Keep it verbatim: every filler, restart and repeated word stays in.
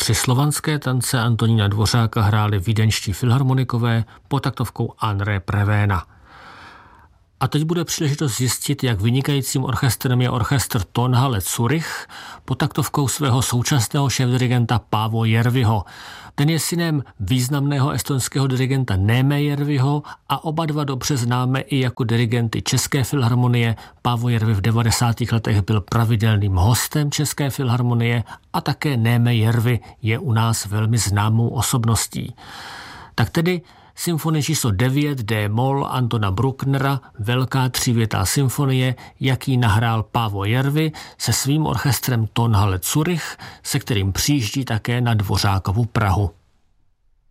Tři slovanské tance Antonína Dvořáka hráli vídeňští filharmonikové pod taktovkou André Prevéna. A teď bude příležitost zjistit, jak vynikajícím orchestrem je orchestr Tonhalle Zurich pod taktovkou svého současného šéfdirigenta Paavo Järviho. Ten je synem významného estonského dirigenta Neeme Järviho a oba dva dobře známe i jako dirigenty České filharmonie. Paavo Järvi v devadesátých letech byl pravidelným hostem České filharmonie a také Neeme Järvi je u nás velmi známou osobností. Tak tedy symfonie číslo devět D-moll Antona Brucknera, velká třívětá symfonie, jaký nahrál Paavo Järvi se svým orchestrem Tonhalle Zurich, se kterým přijíždí také na Dvořákovu Prahu.